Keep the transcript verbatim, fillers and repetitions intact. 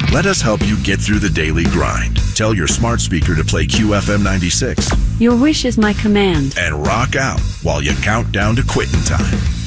Let us help you get through the daily grind. Tell your smart speaker to play Q F M ninety-six. Your wish is my command. And rock out while you count down to quitting time.